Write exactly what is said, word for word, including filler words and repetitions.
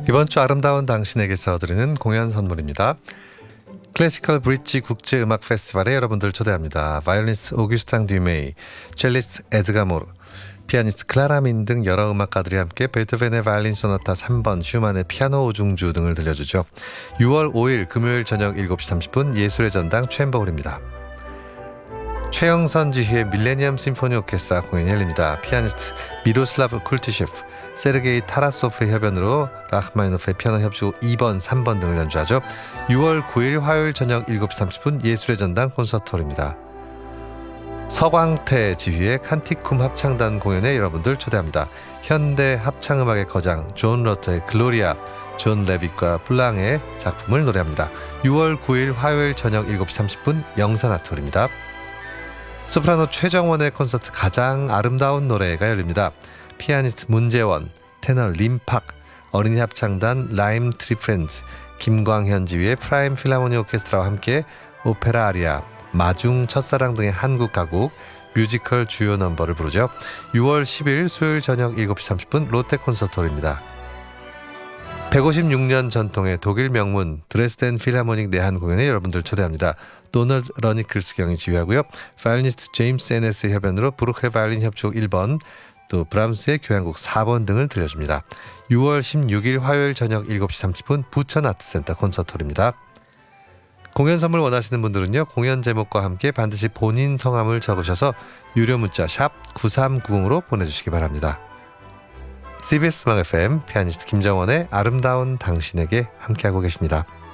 이번 주 아름다운 당신에게서 드리는 공연 선물입니다. 클래시컬 브릿지 국제음악 페스티벌에 여러분들 초대합니다. 바이올리니스트 오규스탕 듀메이, 첼리스트 에드가 모르, 피아니스트 클라라 민 등 여러 음악가들이 함께 베토벤의 바이올린 소나타 삼 번, 슈만의 피아노 오중주 등을 들려주죠. 유월 오일 금요일 저녁 일곱 시 삼십 분 예술의 전당 챔버홀입니다. 최영선 지휘의 밀레니엄 심포니 오케스트라 공연이 열립니다. 피아니스트 미로슬라브 쿨티셰프, 세르게이 타라소프의 협연으로 라흐마니노프의 피아노 협주곡 이 번, 삼 번 등을 연주하죠. 유월 구일 화요일 저녁 일곱 시 삼십 분 예술의 전당 콘서트홀입니다. 서광태 지휘의 칸티쿰 합창단 공연에 여러분들 초대합니다. 현대 합창음악의 거장 존 러터의 글로리아, 존 레빗과 블랑의 작품을 노래합니다. 유월 구일 화요일 저녁 일곱 시 삼십 분 영산아트홀입니다. 소프라노 최정원의 콘서트 가장 아름다운 노래가 열립니다. 피아니스트 문재원, 테너 림팍, 어린이 합창단 라임 트리프렌즈, 김광현 지휘의 프라임 필하모니 오케스트라와 함께 오페라 아리아, 마중, 첫사랑 등의 한국 가곡, 뮤지컬 주요 넘버를 부르죠. 유월 십일 수요일 저녁 일곱 시 삼십 분 롯데 콘서트홀입니다. 백오십육 년 전통의 독일 명문 드레스덴 필하모닉 내한 공연에 여러분들 초대합니다. 도널드 러니클스 경이 지휘하고요. 바이올리니스트 제임스 에네스의 협연으로 브루크의 바이올린 협주곡 일 번, 또 브람스의 교향곡 사 번 등을 들려줍니다. 유월 십육일 화요일 저녁 일곱 시 삼십 분 부천아트센터 콘서트홀입니다. 공연 선물 원하시는 분들은요, 공연 제목과 함께 반드시 본인 성함을 적으셔서 유료 문자 샵 구삼구공으로 보내주시기 바랍니다. 씨비에스 음악 에프엠 피아니스트 김정원의 아름다운 당신에게 함께하고 계십니다.